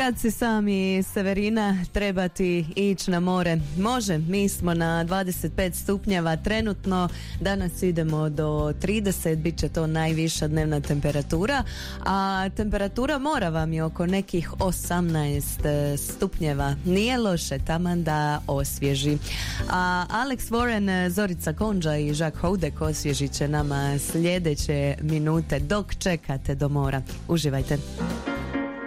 Kad si sami, Severina, trebati ići na more? Može, mi smo na 25 stupnjeva trenutno, danas idemo do 30, bit će to najviša dnevna temperatura, a temperatura mora vam je oko nekih 18 stupnjeva. Nije loše, taman da osvježi. A Alex Warren, Zorica Konđa i Jacques Houdek osvježit će nama sljedeće minute dok čekate do mora. Uživajte.